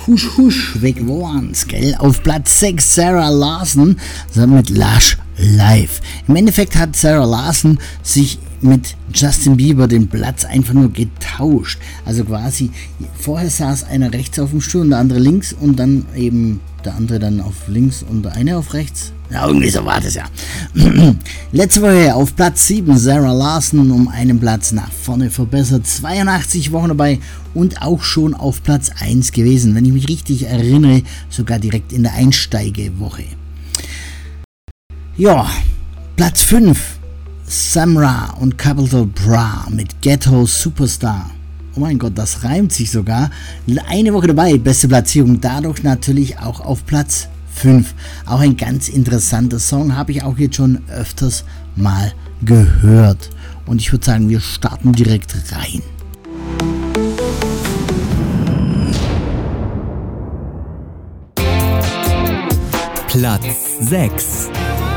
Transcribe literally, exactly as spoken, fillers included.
Husch Husch, weg waren's, gell? Auf Platz sechs Sarah Larson mit Lush Live. Im Endeffekt hat Sarah Larson sich mit Justin Bieber den Platz einfach nur getauscht. Also quasi, vorher saß einer rechts auf dem Stuhl und der andere links und dann eben der andere dann auf links und der eine auf rechts. Ja, irgendwie so war das ja. Letzte Woche auf Platz sieben Sarah Larson um einen Platz nach vorne verbessert. zweiundachtzig Wochen dabei und auch schon auf Platz eins gewesen. Wenn ich mich richtig erinnere, sogar direkt in der Einsteigewoche. Ja, Platz fünf Samra und Capital Bra mit Ghetto Superstar. Oh mein Gott, das reimt sich sogar. Eine Woche dabei, beste Platzierung, dadurch natürlich auch auf Platz fünf. Auch ein ganz interessanter Song, habe ich auch jetzt schon öfters mal gehört. Und ich würde sagen, wir starten direkt rein. Platz sechs.